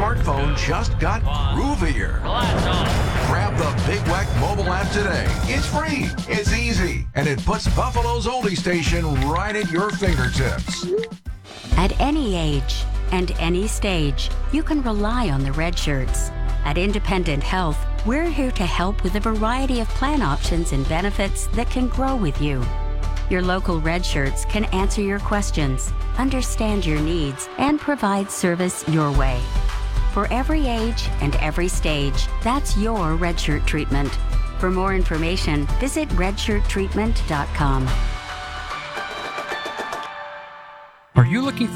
smartphone just got groovier. Grab the Big Weck mobile app today. It's free, it's easy, and it puts Buffalo's oldie station right at your fingertips. At any age and any stage, you can rely on the Red Shirts. At Independent Health, we're here to help with a variety of plan options and benefits that can grow with you. Your local Red Shirts can answer your questions, understand your needs, and provide service your way. For every age and every stage, that's your Red Shirt treatment. For more information, visit redshirttreatment.com. Are you looking for